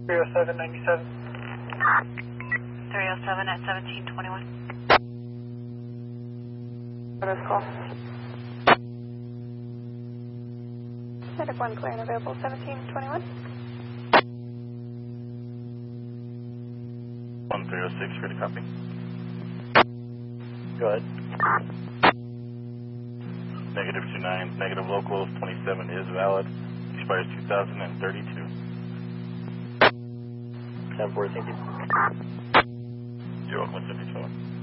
30797. 307 at 1721. What is call? Medic 1 clear and available 1721. 1306 for the copy. Go ahead. Negative 29, negative local 27 is valid. Expires 2032. 10-4, thank you. You're welcome, 72.